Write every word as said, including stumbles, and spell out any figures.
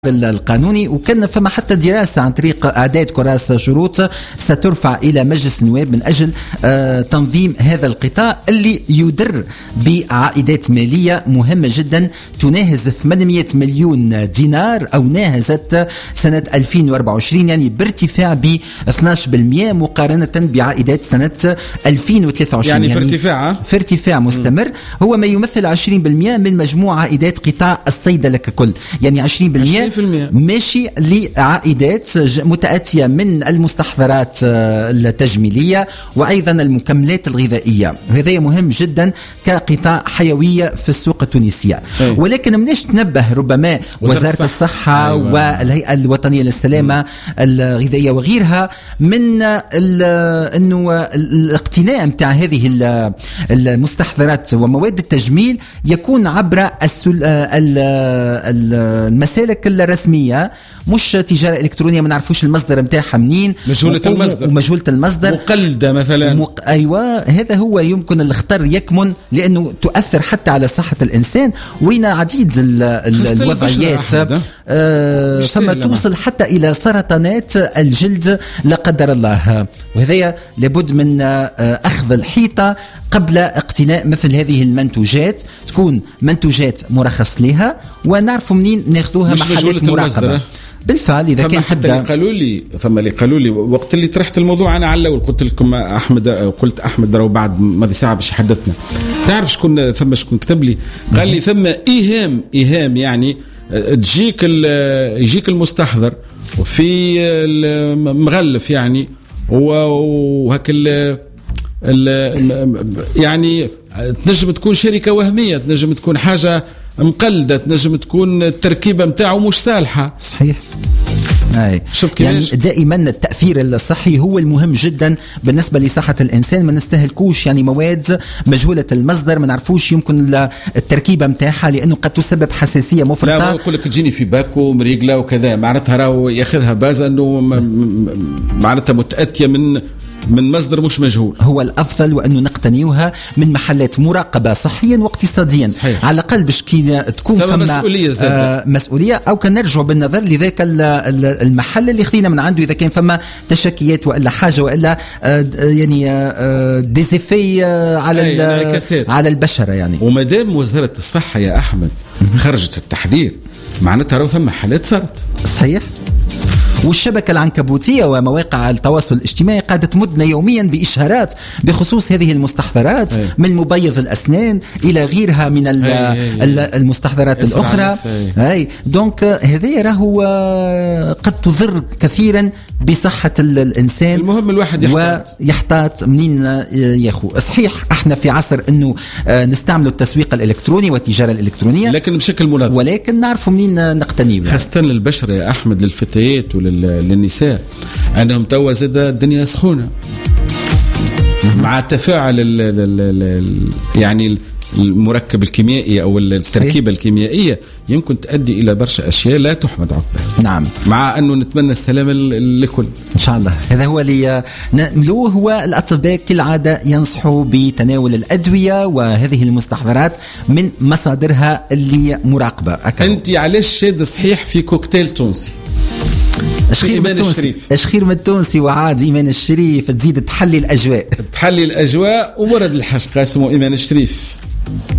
القانوني، وكان فما حتى دراسة عن طريق إعداد كراس شروط سترفع إلى مجلس النواب من أجل آه تنظيم هذا القطاع اللي يدر بعائدات مالية مهمة جدا تناهز ثمانمئة مليون دينار أو ناهزت سنة ألفين وأربعة وعشرين، يعني بارتفاع ب اثني عشر بالمئة مقارنة بعائدات سنة ألفين وثلاثة وعشرين، يعني, يعني في ارتفاع في ارتفاع مستمر م. هو ما يمثل عشرين بالمئة من مجموع عائدات قطاع الصيدلة ككل، يعني عشرين بالمئة ماشي لعائدات متأتية من المستحضرات التجميلية وأيضا المكملات الغذائية، وهذا مهم جدا كقطاع حيوية في السوق التونسية. أي. ولكن مناش تنبه ربما وزارة الصحة, الصحة أيوة. والهيئة الوطنية للسلامة م. الغذائية وغيرها من أنه الاقتناء متاع هذه المستحضرات ومواد التجميل يكون عبر المسالك الرسمية، مش تجارة إلكترونية ما نعرفوش المصدر متاعها منين، مجهولة المصدر ومجهولة المصدر مقلدة مثلا مق... أيوة هذا هو يمكن الخطر يكمن، لأنه تؤثر حتى على صحة الإنسان، وين عديد ال... ال... الوضعيات آه... ثم توصل حتى إلى سرطانات الجلد لا قدر الله، وهذا لابد من آه... أخذ الحيطة قبل اقتناء مثل هذه المنتوجات، تكون منتوجات مرخص لها ونعرف منين ناخذوها محلات مراقبة. بالفعل إذا كان حتى اللي قالوا لي ثم اللي قالوا لي وقت اللي طرحت الموضوع أنا على الأول قلت لكم أحمد، قلت أحمد دروا بعد ماضي ساعة باش حدثنا، تعرف شكون ثم شكون كتب لي قال لي ثم إيهام إيهام يعني تجيك يجيك المستحضر وفي مغلف يعني وهك يعني تنجم تكون شركة وهمية، تنجم تكون حاجة مقلدة، تنجم تكون التركيبة متاعه مش صالحة. صحيح. أي. شفت يعني دائما التأثير الصحي هو المهم جدا بالنسبة لصحة الإنسان، ما نستهلكوش يعني مواد مجهولة المصدر ما نعرفوش يمكن التركيبة متاعها لأنه قد تسبب حساسية مفرطة. لا يقول لك تجيني في باكو مريقلة وكذا، معناتها راهو ياخذها باز أنه معناتها متأتية من من مصدر مش مجهول. هو الأفضل وأنه نقتنيوها من محلات مراقبة صحيا واقتصاديا. صحيح. على الأقل باش كي تكون فما مسؤولية, آه مسؤولية أو كان نرجع بالنظر لذاك المحل اللي خذينا من عنده إذا كان فما تشكيات وإلا حاجة وإلا آه يعني آه ديزيفي آه على على البشرة يعني. ومدام وزارة الصحة يا أحمد خرجت التحذير معناتها راه ثم حالات صارت. صحيح. والشبكة العنكبوتية ومواقع التواصل الاجتماعي قاعدة تمدنا يوميا بإشهارات بخصوص هذه المستحضرات أي. من مبيض الأسنان إلى غيرها من أي أي أي. المستحضرات الأخرى. أي دونك هذه راهو قد تضر كثيرا بصحة الإنسان. المهم الواحد يحتاط ويحتاط منين ياخو. صحيح احنا في عصر انه نستعمل التسويق الإلكتروني والتجارة الإلكترونية لكن بشكل منظم، ولكن نعرف منين نقتنيه خاصة للبشر يا أحمد، للفتيات وللنساء عندهم توا زاد الدنيا سخونة مع تفاعل ال ال ال يعني المركب الكيميائي أو التركيبة الكيميائية يمكن تؤدي إلى برشا أشياء لا تحمد عقبها. نعم. مع أنه نتمنى السلامة للكل إن شاء الله. هذا هو اللي نملوه. هو الأطباء كالعادة ينصحوا بتناول الأدوية وهذه المستحضرات من مصادرها اللي مراقبة. أنت علاش شاد صحيح في كوكتيل تونسي؟ أشخير من التونسي أشخير من التونسي وعاد إيمان الشريف تزيد تحلي الأجواء تحلي الأجواء ومرض الحشقة اسمه إيمان الشريف.